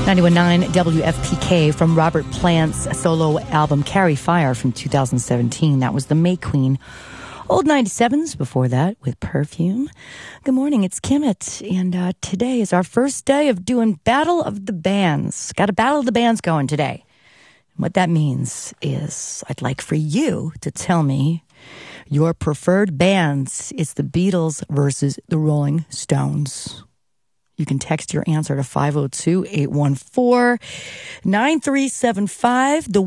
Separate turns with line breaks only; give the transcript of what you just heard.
91.9 WFPK from Robert Plant's solo album Carry Fire from 2017. That was the May Queen. Old 97s before that with Perfume. Good morning, it's Kimmett, and today is our first day of doing Battle of the Bands. Got a Battle of the Bands going today. What that means is I'd like for you to tell me your preferred bands. It's the Beatles versus the Rolling Stones. You can text your answer to 502-814-9375. The